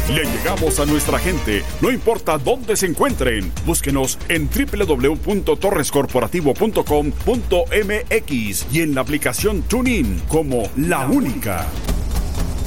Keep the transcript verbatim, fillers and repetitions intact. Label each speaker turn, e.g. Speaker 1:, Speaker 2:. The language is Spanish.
Speaker 1: Le llegamos a nuestra gente, no importa dónde se encuentren. Búsquenos en doble u doble u doble u punto torres corporativo punto com punto m x y en la aplicación TuneIn como La Única.